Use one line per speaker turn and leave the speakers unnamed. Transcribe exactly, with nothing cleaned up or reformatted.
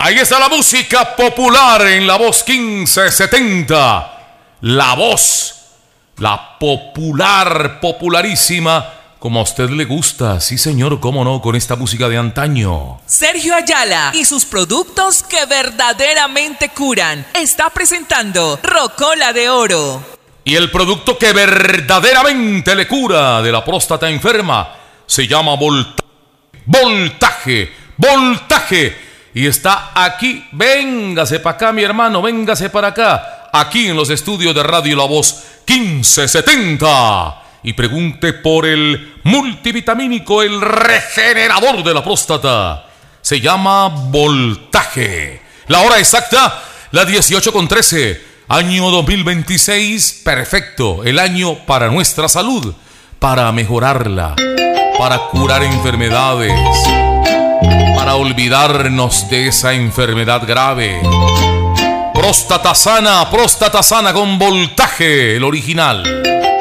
Ahí está la música popular en La Voz quince setenta. La Voz, la popular, popularísima, como a usted le gusta. Sí, señor, cómo no, con esta música de antaño.
Sergio Ayala y sus productos que verdaderamente curan. Está presentando Rocola de Oro.
Y el producto que verdaderamente le cura de la próstata enferma se llama Voltaje. Voltaje, Voltaje. Y está aquí, véngase para acá, mi hermano, véngase para acá, aquí en los estudios de Radio La Voz quince setenta. Y pregunte por el multivitamínico, el regenerador de la próstata. Se llama Voltaje. La hora exacta, la dieciocho con trece. Año dos mil veintiséis, perfecto. El año para nuestra salud, para mejorarla, para curar enfermedades, para olvidarnos de esa enfermedad grave. Próstata sana, próstata sana con Voltaje, el original.